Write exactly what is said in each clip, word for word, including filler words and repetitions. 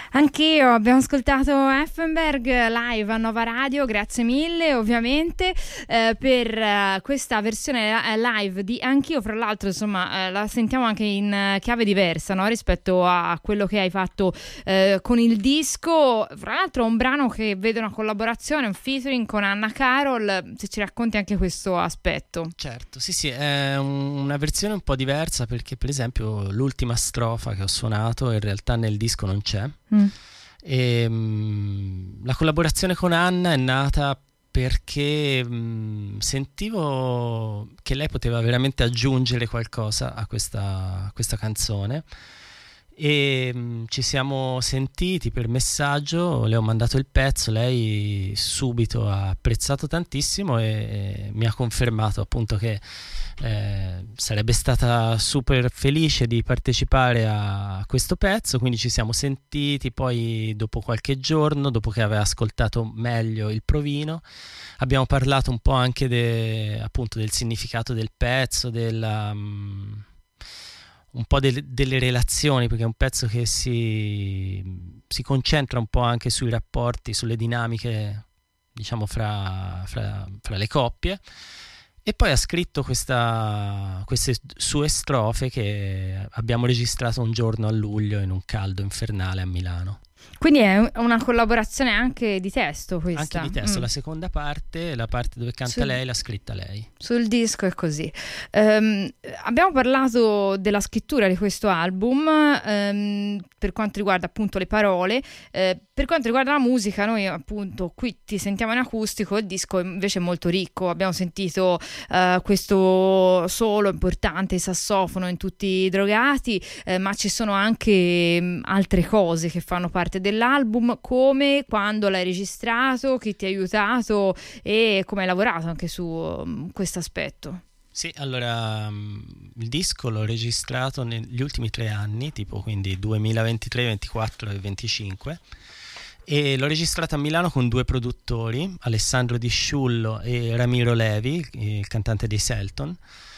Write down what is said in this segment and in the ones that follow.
Anch'io, abbiamo ascoltato Effenberg live a Nova Radio, grazie mille ovviamente eh, per eh, questa versione live di Anch'io. Fra l'altro insomma eh, la sentiamo anche in chiave diversa, no? Rispetto a quello che hai fatto eh, con il disco. Fra l'altro è un brano che vede una collaborazione, un featuring con Anna Carol, se ci racconti anche questo aspetto. Certo, sì sì, è un, una versione un po' diversa, perché per esempio l'ultima strofa che ho suonato in realtà nel disco non c'è. Mm. E, mh, la collaborazione con Anna è nata perché mh, sentivo che lei poteva veramente aggiungere qualcosa a questa, a questa canzone, e mh, ci siamo sentiti per messaggio, le ho mandato il pezzo, lei subito ha apprezzato tantissimo e, e mi ha confermato appunto che eh, sarebbe stata super felice di partecipare a questo pezzo. Quindi ci siamo sentiti poi dopo qualche giorno, dopo che aveva ascoltato meglio il provino, abbiamo parlato un po' anche de, appunto del significato del pezzo, della um, un po' del, delle relazioni, perché è un pezzo che si, si concentra un po' anche sui rapporti, sulle dinamiche, diciamo, fra, fra, fra le coppie. E poi ha scritto questa, queste sue strofe che abbiamo registrato un giorno a luglio in un caldo infernale a Milano. Quindi è una collaborazione anche di testo questa? Anche di testo, mm. La seconda parte, la parte dove canta sul, lei, l'ha scritta lei. Sul disco è così. Um, abbiamo parlato della scrittura di questo album um, per quanto riguarda appunto le parole. Uh, per quanto riguarda la musica, noi appunto qui ti sentiamo in acustico, il disco invece è molto ricco. Abbiamo sentito uh, questo solo importante, il sassofono in Tutti i drogati, uh, ma ci sono anche um, altre cose che fanno parte dell'album, come quando l'hai registrato, chi ti ha aiutato e come hai lavorato anche su um, questo aspetto. Sì, allora um, il disco l'ho registrato negli ultimi tre anni, tipo quindi duemilaventitré, ventiquattro e venticinque, e l'ho registrato a Milano con due produttori, Alessandro Di Sciullo e Ramiro Levi, il cantante dei Selton.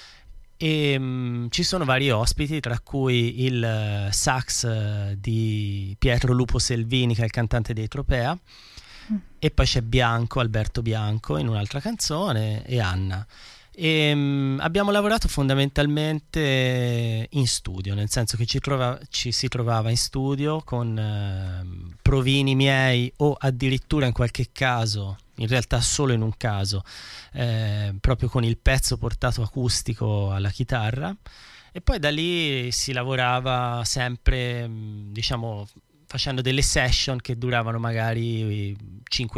E um, ci sono vari ospiti, tra cui il uh, sax uh, di Pietro Lupo Selvini, che è il cantante dei Tropea, mm. e poi c'è Bianco, Alberto Bianco in un'altra canzone, e Anna. E, um, abbiamo lavorato fondamentalmente in studio, nel senso che ci, trova, ci si trovava in studio con uh, provini miei, o addirittura in qualche caso, in realtà solo in un caso, eh, proprio con il pezzo portato acustico alla chitarra, e poi da lì si lavorava sempre, diciamo, facendo delle session che duravano magari cinque